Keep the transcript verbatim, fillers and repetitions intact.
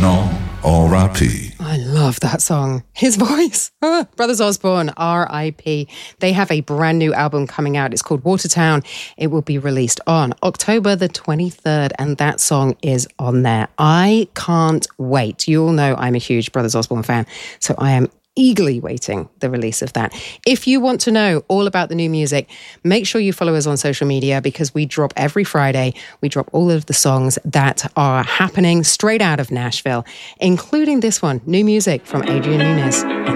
know, R I P I love that song. His voice. Ah, Brothers Osborne, R I P They have a brand new album coming out. It's called Watertown. It will be released on October the twenty-third, and that song is on there. I can't wait. You all know I'm a huge Brothers Osborne fan, so I am eagerly waiting the release of that. If you want to know all about the new music, make sure you follow us on social media, because we drop every Friday. We drop all of the songs that are happening straight out of Nashville, including this one, new music from Adrian Nunes.